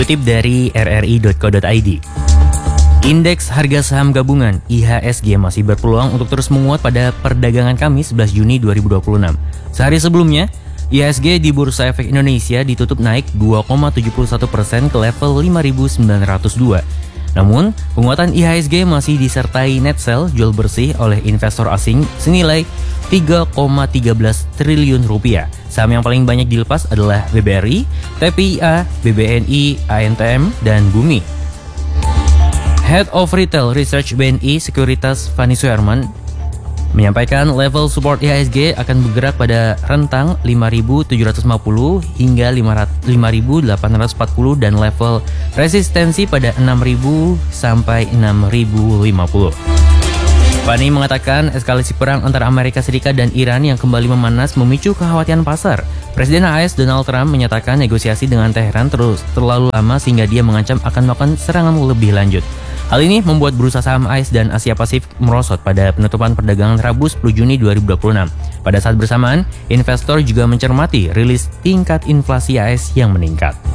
Dikutip dari rri.co.id, indeks harga saham gabungan IHSG masih berpeluang untuk terus menguat pada perdagangan Kamis 11 Juni 2026. Sehari sebelumnya, IHSG di Bursa Efek Indonesia ditutup naik 2,71% ke level 5.902. Namun, penguatan IHSG masih disertai net sell jual bersih oleh investor asing senilai 3,13 triliun rupiah. Saham yang paling banyak dilepas adalah BBRI, TPIA, BBNI, ANTM, dan Bumi. Head of Retail Research BNI Sekuritas Fani Suherman menyampaikan level support IHSG akan bergerak pada rentang 5.750 hingga 5.840 dan level resistensi pada 6.000 sampai 6.050. Fani mengatakan eskalasi perang antara Amerika Serikat dan Iran yang kembali memanas memicu kekhawatiran pasar. Presiden AS Donald Trump menyatakan negosiasi dengan Teheran terus terlalu lama sehingga dia mengancam akan melakukan serangan lebih lanjut. Hal ini membuat bursa saham AS dan Asia Pasifik merosot pada penutupan perdagangan Rabu 10 Juni 2026. Pada saat bersamaan, investor juga mencermati rilis tingkat inflasi AS yang meningkat.